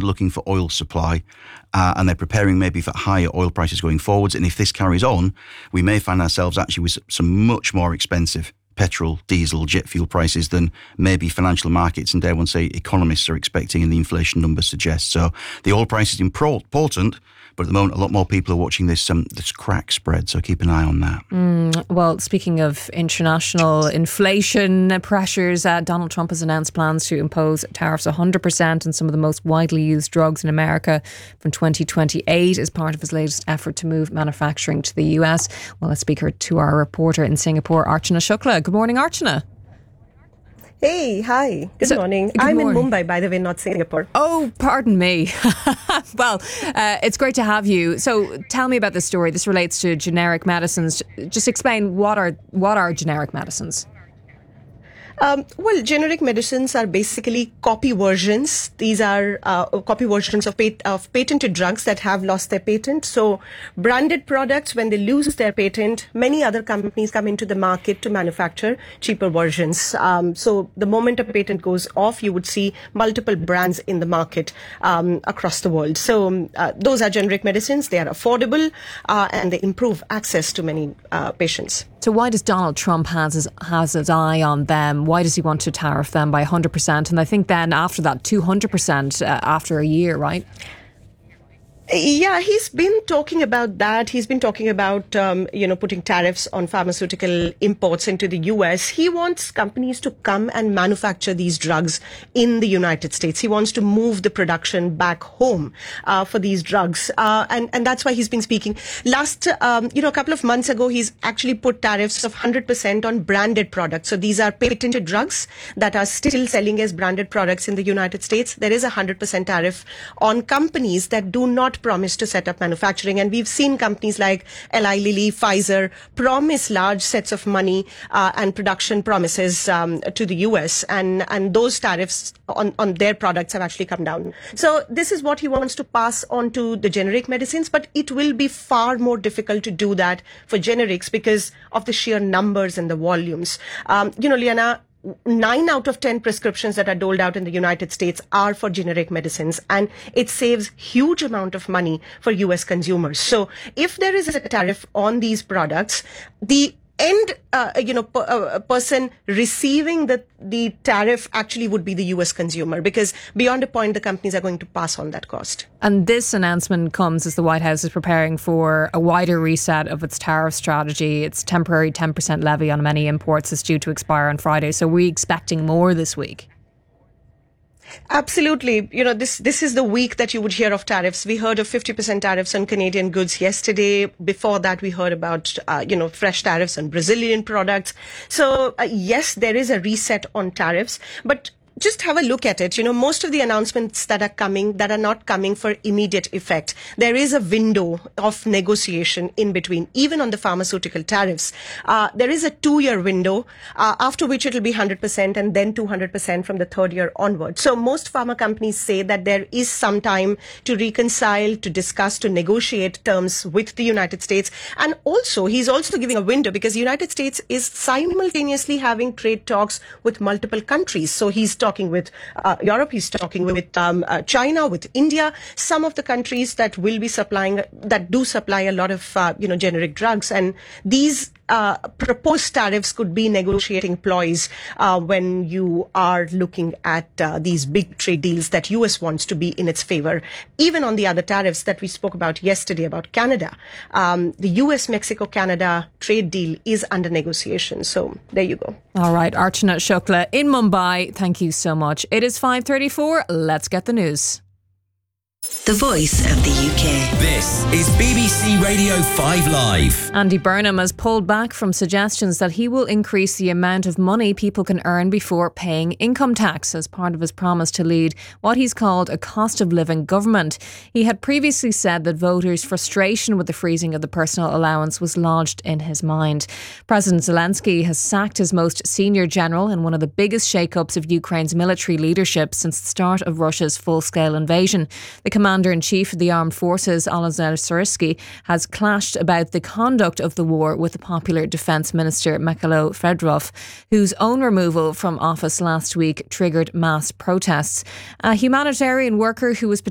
forward-looking for oil supply, and they're preparing maybe for higher oil prices going forwards. And if this carries on, we may find ourselves actually with some much more expensive petrol, diesel, jet fuel prices than maybe financial markets and dare one say economists are expecting and the inflation numbers suggest. So the oil price is important, but at the moment a lot more people are watching this crack spread, so keep an eye on that. Well, speaking of international inflation pressures, Donald Trump has announced plans to impose tariffs 100% on some of the most widely used drugs in America from 2028 as part of his latest effort to move manufacturing to the US. Well, let's speak to our reporter in Singapore, Archana Shukla. Good morning, Archana. Hey, hi. Good morning. I'm in Mumbai, by the way, not Singapore. Oh, pardon me. Well, it's great to have you. So tell me about this story. This relates to generic medicines. Just explain what are generic medicines? Well, generic medicines are basically copy versions. These are copy versions of patented drugs that have lost their patent. So branded products, when they lose their patent, many other companies come into the market to manufacture cheaper versions. So the moment a patent goes off, you would see multiple brands in the market across the world. So those are generic medicines. They are affordable and they improve access to many patients. So why does Donald Trump has his eye on them? Why does he want to tariff them by 100%? And I think then after that, 200% after a year, right? Yeah, he's been talking about that. He's been talking about, putting tariffs on pharmaceutical imports into the US. He wants companies to come and manufacture these drugs in the United States. He wants to move the production back home for these drugs. And that's why he's been speaking. Last, a couple of months ago, he's actually put tariffs of 100% on branded products. So these are patented drugs that are still selling as branded products in the United States. There is a 100% tariff on companies that do not promise to set up manufacturing. And we've seen companies like Eli Lilly, Pfizer promise large sets of money and production promises to the US. And those tariffs on their products have actually come down. So this is what he wants to pass on to the generic medicines. But it will be far more difficult to do that for generics because of the sheer numbers and the volumes. Liana, 9 out of 10 prescriptions that are doled out in the United States are for generic medicines, and it saves huge amount of money for US consumers. So if there is a tariff on these products, the end person receiving the tariff actually would be the US consumer, because beyond a point the companies are going to pass on that cost. And this announcement comes as the White House is preparing for a wider reset of its tariff strategy. Its temporary 10% levy on many imports is due to expire on Friday, so we're expecting more this week. Absolutely. This is the week that you would hear of tariffs. We heard of 50% tariffs on Canadian goods yesterday. Before that, we heard about, fresh tariffs on Brazilian products. So, yes, there is a reset on tariffs, but just have a look at it. Most of the announcements that are not coming for immediate effect. There is a window of negotiation in between, even on the pharmaceutical tariffs. There is a 2-year window, after which it will be 100% and then 200% from the 3rd year onward. So most pharma companies say that there is some time to reconcile, to discuss, to negotiate terms with the United States. And also, he's also giving a window because the United States is simultaneously having trade talks with multiple countries. So he's talking with Europe, he's talking with China, with India, some of the countries that do supply a lot of generic drugs, and these proposed tariffs could be negotiating ploys when you are looking at these big trade deals that US wants to be in its favor. Even on the other tariffs that we spoke about yesterday about Canada, the US-Mexico-Canada trade deal is under negotiation. So there you go. All right, Archana Shukla in Mumbai, thank you so much. It is 5:34. Let's get the news. The voice of the UK. This is BBC Radio 5 Live. Andy Burnham has pulled back from suggestions that he will increase the amount of money people can earn before paying income tax as part of his promise to lead what he's called a cost of living government. He had previously said that voters' frustration with the freezing of the personal allowance was lodged in his mind. President Zelensky has sacked his most senior general in one of the biggest shake-ups of Ukraine's military leadership since the start of Russia's full-scale invasion. The Commander-in-Chief of the Armed Forces, Alexander Syrsky, has clashed about the conduct of the war with the popular Defence Minister Mikhailo Fedorov, whose own removal from office last week triggered mass protests. A humanitarian worker who was